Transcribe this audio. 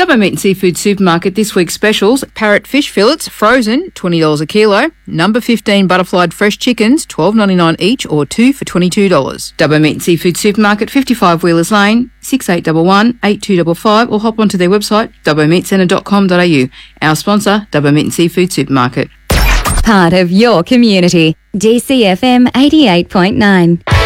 Dubbo Meat and Seafood Supermarket this week's specials: parrot fish fillets, frozen, $20 a kilo. Number 15 butterflied fresh chickens, $12.99 each or 2 for $22. Dubbo Meat and Seafood Supermarket, 55 Wheelers Lane, 6811 8255, or hop onto their website, dubbomeatcentre.com.au. Our sponsor, Dubbo Meat and Seafood Supermarket. Part of your community. DCFM 88.9.